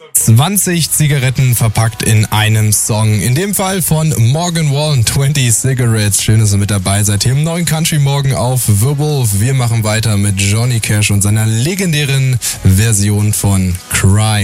20 Zigaretten verpackt in einem Song. In dem Fall von Morgan Wallen, 20 Cigarettes. Schön, dass ihr mit dabei seid. Hier im neuen Country Morgen auf Werwolf. Wir machen weiter mit Johnny Cash und seiner legendären Version von Cry.